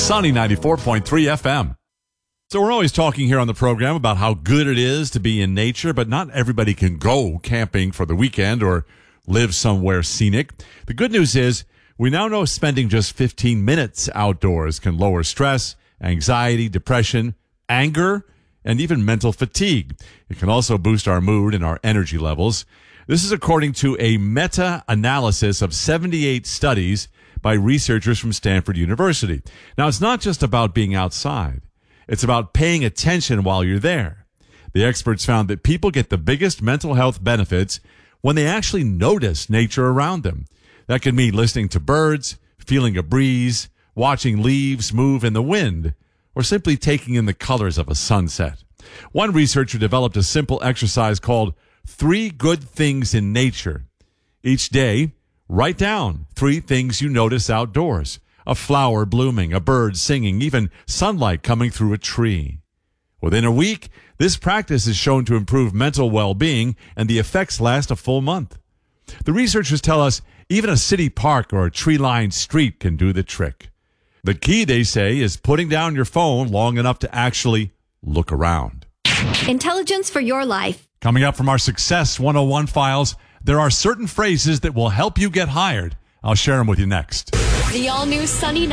Sunny 94.3 FM. So we're always talking here on the program about how good it is to be in nature, but not everybody can go camping for the weekend or live somewhere scenic. The good news is we now know spending just 15 minutes outdoors can lower stress, anxiety, depression, anger, and even mental fatigue. It can also boost our mood and our energy levels. This is according to a meta-analysis of 78 studies by researchers from Stanford University. Now, it's not just about being outside. It's about paying attention while you're there. The experts found that people get the biggest mental health benefits when they actually notice nature around them. That could mean listening to birds, feeling a breeze, watching leaves move in the wind, or simply taking in the colors of a sunset. One researcher developed a simple exercise called 3 Good Things in Nature. Each day, write down 3 things you notice outdoors. A flower blooming, a bird singing, even sunlight coming through a tree. Within a week, this practice is shown to improve mental well-being, and the effects last a full month. The researchers tell us even a city park or a tree-lined street can do the trick. The key, they say, is putting down your phone long enough to actually look around. Intelligence for your life. Coming up from our Success 101 files, there are certain phrases that will help you get hired. I'll share them with you next. The all-new Sunny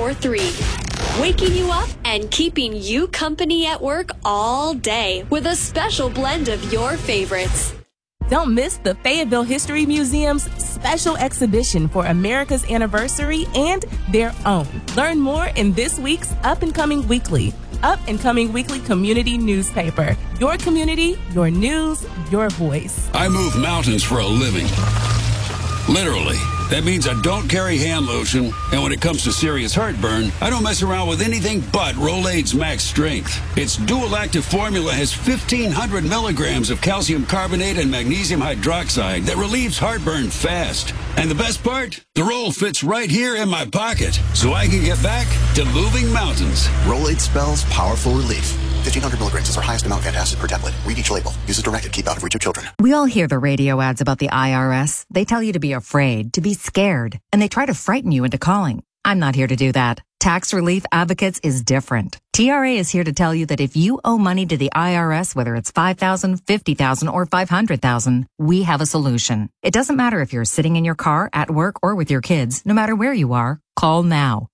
94.3. Waking you up and keeping you company at work all day with a special blend of your favorites. Don't miss the Fayetteville History Museum's special exhibition for America's anniversary and their own. Learn more in this week's Up and Coming Weekly. Up and Coming Weekly community newspaper. Your community, your news, your voice. I move mountains for a living. Literally. That means I don't carry hand lotion, and when it comes to serious heartburn, I don't mess around with anything but Rolaids Max Strength. Its dual active formula has 1,500 milligrams of calcium carbonate and magnesium hydroxide that relieves heartburn fast. And the best part? The roll fits right here in my pocket, so I can get back to moving mountains. Rolaids spells powerful relief. 1,500 milligrams is our highest amount of antacid per tablet. Read each label. Use as directed. Keep out of reach of children. We all hear the radio ads about the IRS. They tell you to be afraid, to be scared, and they try to frighten you into calling. I'm not here to do that. Tax Relief Advocates is different. TRA is here to tell you that if you owe money to the IRS, whether it's $5,000, $50,000, or $500,000, we have a solution. It doesn't matter if you're sitting in your car, at work, or with your kids. No matter where you are, call now.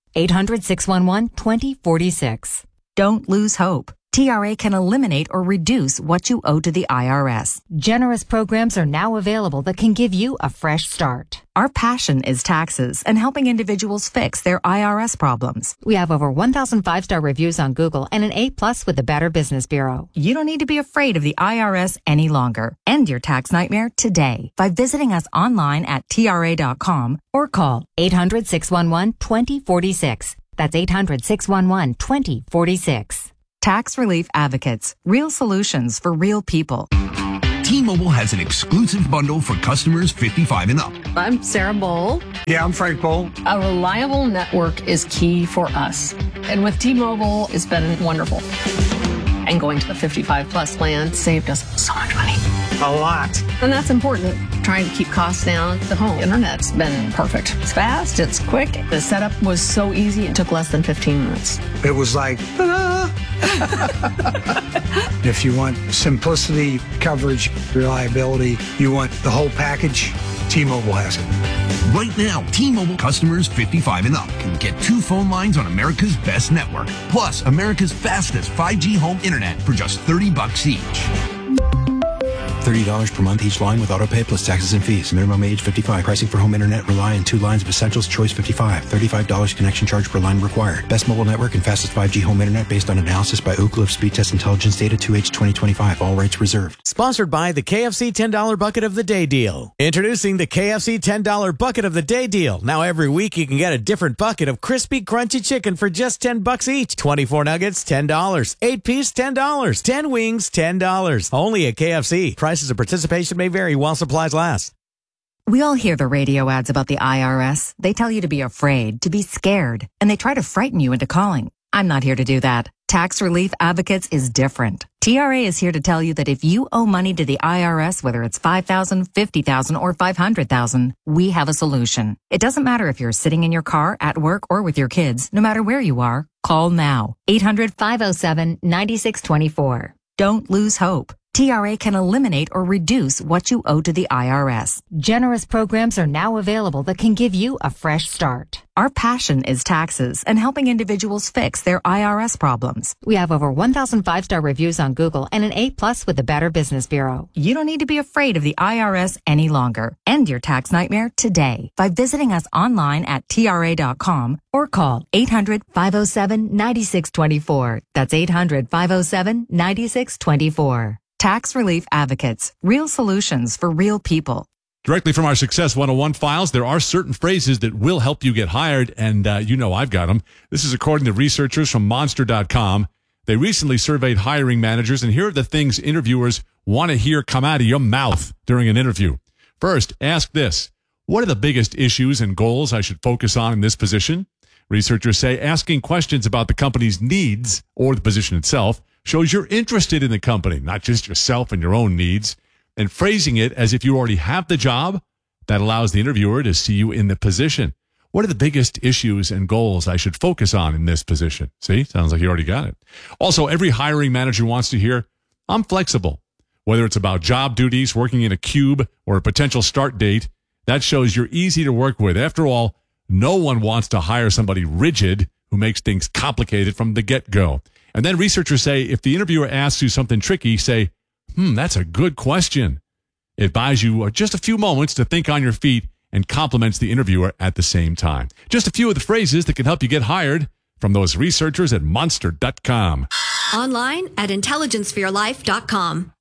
800-611-2046. Don't lose hope. TRA can eliminate or reduce what you owe to the IRS. Generous programs are now available that can give you a fresh start. Our passion is taxes and helping individuals fix their IRS problems. We have over 1,000 5-star reviews on Google and an A+ with the Better Business Bureau. You don't need to be afraid of the IRS any longer. End your tax nightmare today by visiting us online at TRA.com or call 800-611-2046. That's 800-611-2046. Tax Relief Advocates. Real solutions for real people. T-Mobile has an exclusive bundle for customers 55 and up. I'm Sarah Bowl. Yeah, I'm Frank Bowl. A reliable network is key for us. And with T-Mobile, it's been wonderful. And going to the 55 plus plan saved us so much money. A lot. And that's important. Trying to keep costs down. The home internet's been perfect. It's fast, it's quick. The setup was so easy, it took less than 15 minutes. It was like, ta-da! If you want simplicity, coverage, reliability, you want the whole package, T-Mobile has it. Right now, T-Mobile customers 55 and up can get 2 phone lines on America's best network, plus America's fastest 5G home internet for just $30 each. $30 per month each line with autopay plus taxes and fees. Minimum age 55. Pricing for home internet rely on 2 lines of essentials. Choice 55. $35 connection charge per line required. Best mobile network and fastest 5G home internet based on analysis by Ookla of Speed Test Intelligence data 2H 2025. All rights reserved. Sponsored by the KFC $10 Bucket of the Day deal. Introducing the KFC $10 Bucket of the Day deal. Now every week you can get a different bucket of crispy, crunchy chicken for just $10 each. 24 nuggets, $10. 8 piece, $10. 10 wings, $10. Only at KFC. Prices of participation may vary while supplies last. We all hear the radio ads about the IRS. They tell you to be afraid, to be scared, and they try to frighten you into calling. I'm not here to do that. Tax Relief Advocates is different. TRA is here to tell you that if you owe money to the IRS, whether it's $5,000, $50,000, or $500,000, we have a solution. It doesn't matter if you're sitting in your car, at work, or with your kids. No matter where you are, Call now. 800-507-9624. Don't lose hope. TRA can eliminate or reduce what you owe to the IRS. Generous programs are now available that can give you a fresh start. Our passion is taxes and helping individuals fix their IRS problems. We have over 1,000 5-star reviews on Google and an A+ with the Better Business Bureau. You don't need to be afraid of the IRS any longer. End your tax nightmare today by visiting us online at TRA.com or call 800-507-9624. That's 800-507-9624. Tax Relief Advocates. Real solutions for real people. Directly from our Success 101 files, there are certain phrases that will help you get hired, and you know I've got them. This is according to researchers from Monster.com. They recently surveyed hiring managers, and here are the things interviewers want to hear come out of your mouth during an interview. First, ask this. What are the biggest issues and goals I should focus on in this position? Researchers say asking questions about the company's needs or the position itself shows you're interested in the company, not just yourself and your own needs. And phrasing it as if you already have the job, that allows the interviewer to see you in the position. What are the biggest issues and goals I should focus on in this position? See, sounds like you already got it. Also, every hiring manager wants to hear, I'm flexible. Whether it's about job duties, working in a cube, or a potential start date, that shows you're easy to work with. After all, no one wants to hire somebody rigid who makes things complicated from the get-go. And then researchers say if the interviewer asks you something tricky, say, that's a good question. It buys you just a few moments to think on your feet and compliments the interviewer at the same time. Just a few of the phrases that can help you get hired from those researchers at Monster.com. Online at IntelligenceForYourLife.com.